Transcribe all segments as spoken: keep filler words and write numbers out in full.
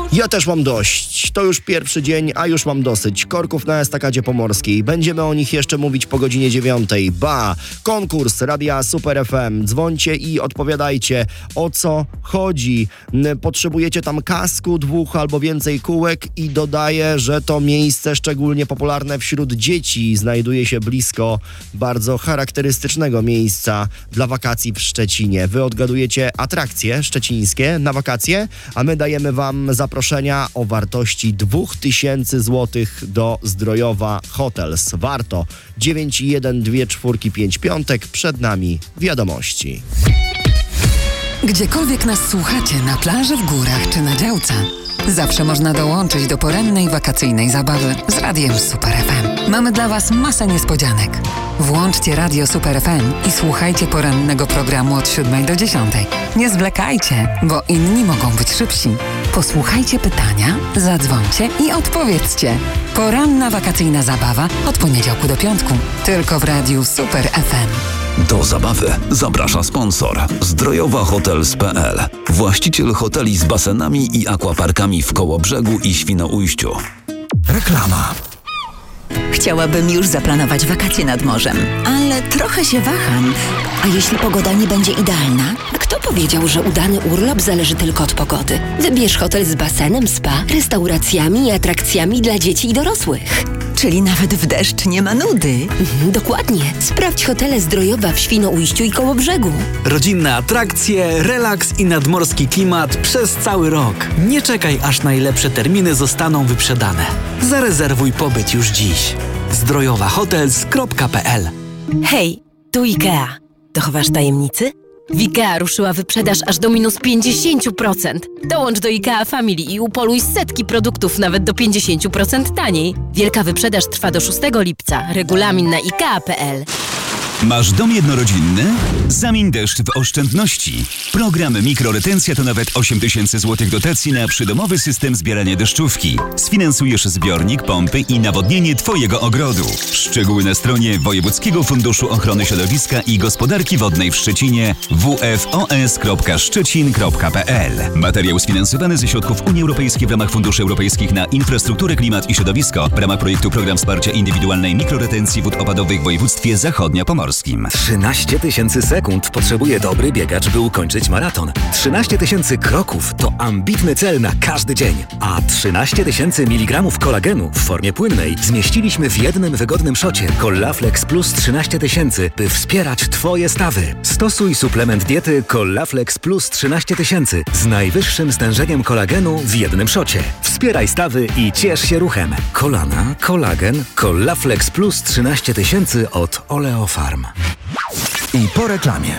Ja też mam dość. To już pierwszy dzień, a już mam dosyć. Korków na Estakadzie Pomorskiej. Będziemy o nich jeszcze mówić po godzinie dziewiątej. Ba! Konkurs Radia Super F M. Dzwońcie i odpowiadajcie, o co chodzi. Potrzebujecie tam kasku, dwóch albo więcej kółek i dodaję, że to miejsce szczególnie popularne wśród dzieci znajduje się blisko bardzo charakterystycznego miejsca dla wakacji w Szczecinie. Wy odgadujecie atrakcje szczecińskie na wakacje, a my dajemy wam zaproszenia o wartości dwa tysiące złotych do Zdrojowa Hotels. Warto. dziewięć jeden dwa cztery pięć piątek. Przed nami wiadomości. Gdziekolwiek nas słuchacie, na plaży, w górach czy na działce, zawsze można dołączyć do porannej wakacyjnej zabawy z Radiem Super F M. Mamy dla Was masę niespodzianek. Włączcie Radio Super F M i słuchajcie porannego programu od siódmej do dziesiątej. Nie zwlekajcie, bo inni mogą być szybsi. Posłuchajcie pytania, zadzwońcie i odpowiedzcie. Poranna wakacyjna zabawa od poniedziałku do piątku. Tylko w Radiu Super F M. Do zabawy zaprasza sponsor Zdrojowa Hotels kropka p l. Właściciel hoteli z basenami i akwaparkami w Kołobrzegu i Świnoujściu. Reklama. Chciałabym już zaplanować wakacje nad morzem, ale trochę się waham. A jeśli pogoda nie będzie idealna? Kto powiedział, że udany urlop zależy tylko od pogody? Wybierz hotel z basenem, spa, restauracjami i atrakcjami dla dzieci i dorosłych. Czyli nawet w deszcz nie ma nudy. Mhm, dokładnie. Sprawdź hotele Zdrojowa w Świnoujściu i Kołobrzegu. Rodzinne atrakcje, relaks i nadmorski klimat przez cały rok. Nie czekaj, aż najlepsze terminy zostaną wyprzedane. Zarezerwuj pobyt już dziś. zdrojowa hotels kropka p l. Hej, tu IKEA. Dochowasz tajemnicy? W IKEA ruszyła wyprzedaż aż do minus pięćdziesiąt procent. Dołącz do IKEA Family i upoluj setki produktów nawet do pięćdziesiąt procent taniej. Wielka wyprzedaż trwa do szóstego lipca. Regulamin na ikea kropka p l. Masz dom jednorodzinny? Zamień deszcz w oszczędności. Program Mikroretencja to nawet osiem tysięcy złotych dotacji na przydomowy system zbierania deszczówki. Sfinansujesz zbiornik, pompy i nawodnienie Twojego ogrodu. Szczegóły na stronie Wojewódzkiego Funduszu Ochrony Środowiska i Gospodarki Wodnej w Szczecinie w f o s kropka szczecin kropka p l. Materiał sfinansowany ze środków Unii Europejskiej w ramach Funduszy Europejskich na Infrastrukturę, Klimat i Środowisko w ramach projektu Program Wsparcia Indywidualnej Mikroretencji Wód Opadowych w województwie zachodniopomorskim. trzynaście tysięcy sekund potrzebuje dobry biegacz, by ukończyć maraton. trzynaście tysięcy kroków to ambitny cel na każdy dzień. A trzynaście tysięcy miligramów kolagenu w formie płynnej zmieściliśmy w jednym wygodnym szocie Collaflex Plus trzynaście tysięcy, by wspierać Twoje stawy. Stosuj suplement diety Collaflex Plus trzynaście tysięcy z najwyższym stężeniem kolagenu w jednym szocie. Wspieraj stawy i ciesz się ruchem. Kolana, kolagen, Collaflex Plus trzynaście tysięcy od Oleofarm. I po reklamie.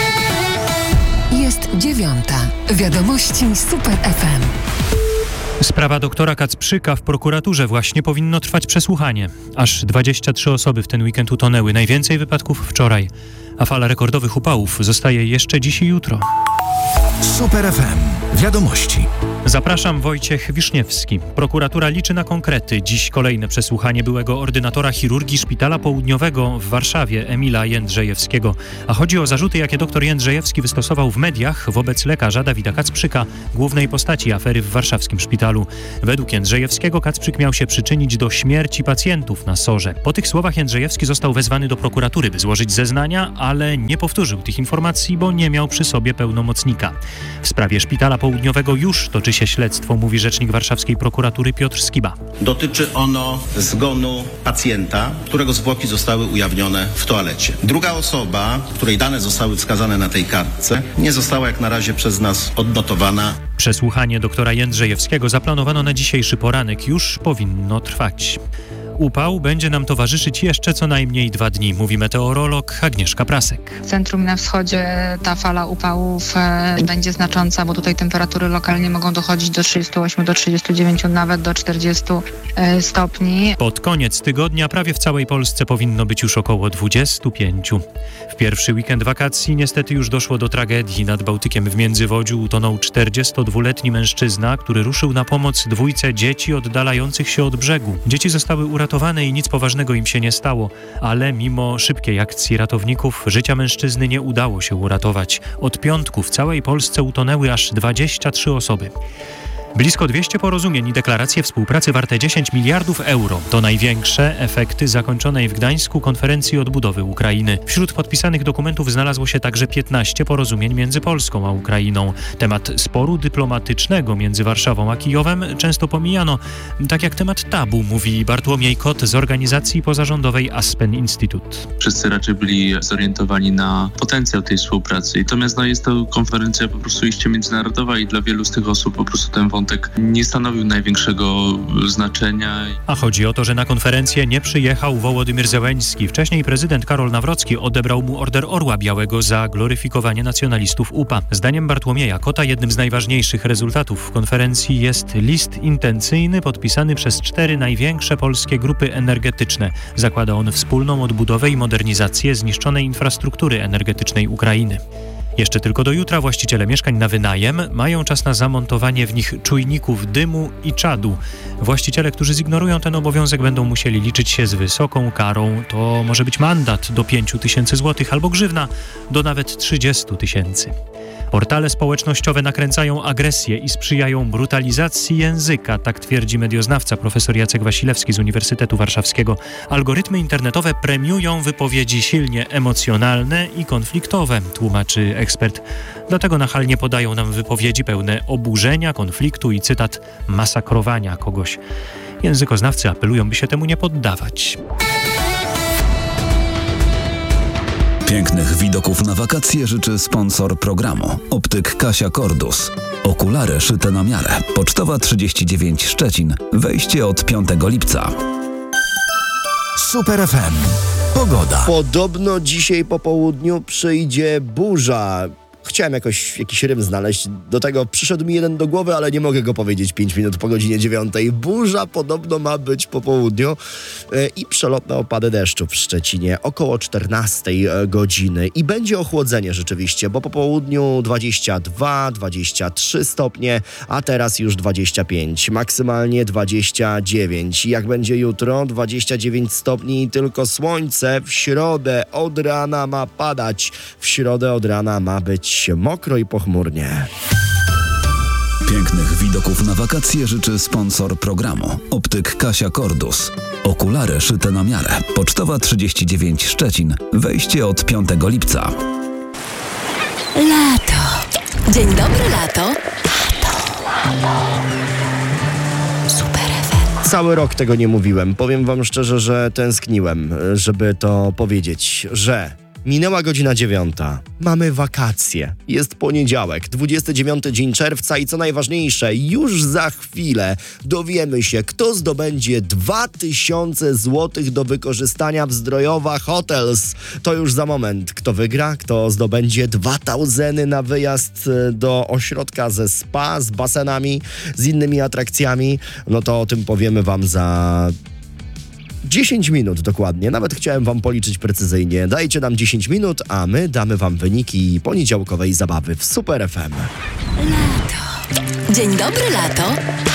Jest dziewiąta. Wiadomości Super F M. Sprawa doktora Kacprzyka w prokuraturze właśnie powinno trwać przesłuchanie. Aż dwadzieścia trzy osoby w ten weekend utonęły. Najwięcej wypadków wczoraj. A fala rekordowych upałów zostaje jeszcze dziś i jutro. Super F M. Wiadomości. Zapraszam, Wojciech Wiszniewski. Prokuratura liczy na konkrety. Dziś kolejne przesłuchanie byłego ordynatora chirurgii Szpitala Południowego w Warszawie, Emila Jędrzejewskiego. A chodzi o zarzuty, jakie dr Jędrzejewski wystosował w mediach wobec lekarza Dawida Kacprzyka, głównej postaci afery w warszawskim szpitalu. Według Jędrzejewskiego Kacprzyk miał się przyczynić do śmierci pacjentów na sorze. Po tych słowach Jędrzejewski został wezwany do prokuratury, by złożyć zeznania, ale nie powtórzył tych informacji, bo nie miał przy sobie pełnomocnika. W sprawie Szpitala Południowego już toczy się śledztwo, mówi rzecznik warszawskiej prokuratury Piotr Skiba. Dotyczy ono zgonu pacjenta, którego zwłoki zostały ujawnione w toalecie. Druga osoba, której dane zostały wskazane na tej kartce, nie została jak na razie przez nas odnotowana. Przesłuchanie doktora Jędrzejewskiego zaplanowano na dzisiejszy poranek. Już powinno trwać. Upał będzie nam towarzyszyć jeszcze co najmniej dwa dni, mówi meteorolog Agnieszka Prasek. W centrum na wschodzie ta fala upałów e, będzie znacząca, bo tutaj temperatury lokalnie mogą dochodzić do trzydziestu ośmiu, do trzydziestu dziewięciu, nawet do czterdziestu e, stopni. Pod koniec tygodnia prawie w całej Polsce powinno być już około dwudziestu pięciu. W pierwszy weekend wakacji niestety już doszło do tragedii. Nad Bałtykiem w Międzywodziu utonął czterdziestodwuletni mężczyzna, który ruszył na pomoc dwójce dzieci oddalających się od brzegu. Dzieci zostały uratowane i nic poważnego im się nie stało, ale mimo szybkiej akcji ratowników życia mężczyzny nie udało się uratować. Od piątku w całej Polsce utonęły aż dwadzieścia trzy osoby. Blisko dwieście porozumień i deklaracje współpracy warte dziesięć miliardów euro. To największe efekty zakończonej w Gdańsku konferencji odbudowy Ukrainy. Wśród podpisanych dokumentów znalazło się także piętnaście porozumień między Polską a Ukrainą. Temat sporu dyplomatycznego między Warszawą a Kijowem często pomijano, tak jak temat tabu, mówi Bartłomiej Kot z organizacji pozarządowej Aspen Institute. Wszyscy raczej byli zorientowani na potencjał tej współpracy. Natomiast no, jest to konferencja po prostu iście międzynarodowa i dla wielu z tych osób po prostu ten wątek nie stanowił największego znaczenia. A chodzi o to, że na konferencję nie przyjechał Wołodymyr Zełeński. Wcześniej prezydent Karol Nawrocki odebrał mu Order Orła Białego za gloryfikowanie nacjonalistów U P A. Zdaniem Bartłomieja Kota jednym z najważniejszych rezultatów konferencji jest list intencyjny podpisany przez cztery największe polskie grupy energetyczne. Zakłada on wspólną odbudowę i modernizację zniszczonej infrastruktury energetycznej Ukrainy. Jeszcze tylko do jutra właściciele mieszkań na wynajem mają czas na zamontowanie w nich czujników dymu i czadu. Właściciele, którzy zignorują ten obowiązek, będą musieli liczyć się z wysoką karą. To może być mandat do pięciu tysięcy złotych albo grzywna do nawet trzydziestu tysięcy. Portale społecznościowe nakręcają agresję i sprzyjają brutalizacji języka, tak twierdzi medioznawca profesor Jacek Wasilewski z Uniwersytetu Warszawskiego. Algorytmy internetowe premiują wypowiedzi silnie emocjonalne i konfliktowe, tłumaczy ekspert. Dlatego nachalnie podają nam wypowiedzi pełne oburzenia, konfliktu i, cytat, masakrowania kogoś. Językoznawcy apelują, by się temu nie poddawać. Pięknych widoków na wakacje życzy sponsor programu. Optyk Kasia Cordus. Okulary szyte na miarę. Pocztowa trzydzieści dziewięć Szczecin. Wejście od piątego lipca. Super F M. Pogoda. Podobno dzisiaj po południu przyjdzie burza. Chciałem jakoś jakiś rym znaleźć. Do tego przyszedł mi jeden do głowy, ale nie mogę go powiedzieć pięć minut po godzinie dziewiątej. Burza podobno ma być po południu yy, i przelotne opady deszczu w Szczecinie około czternastej godziny. I będzie ochłodzenie rzeczywiście, bo po południu dwadzieścia dwa, dwadzieścia trzy stopnie, a teraz już dwadzieścia pięć, maksymalnie dwadzieścia dziewięć. Jak będzie jutro? dwadzieścia dziewięć stopni i tylko słońce. W środę od rana ma padać. W środę od rana ma być mokro i pochmurnie. Pięknych widoków na wakacje życzy sponsor programu. Optyk Kasia Cordus. Okulary szyte na miarę. Pocztowa trzydzieści dziewięć Szczecin. Wejście od piątego lipca. Lato. Dzień dobry, lato. Lato. Super F M. Cały rok tego nie mówiłem. Powiem wam szczerze, że tęskniłem, żeby to powiedzieć, że minęła godzina dziewiąta. Mamy wakacje. Jest poniedziałek, dwudziesty dziewiąty dzień czerwca i co najważniejsze, już za chwilę dowiemy się, kto zdobędzie dwa tysiące złotych do wykorzystania w Zdrojowa Hotels. To już za moment. Kto wygra, kto zdobędzie dwa tysiące na wyjazd do ośrodka ze spa, z basenami, z innymi atrakcjami, no to o tym powiemy wam za dziesięć minut dokładnie. Nawet chciałem wam policzyć precyzyjnie. Dajcie nam dziesięć minut, a my damy wam wyniki poniedziałkowej zabawy w Super F M. Lato. Dzień dobry, lato.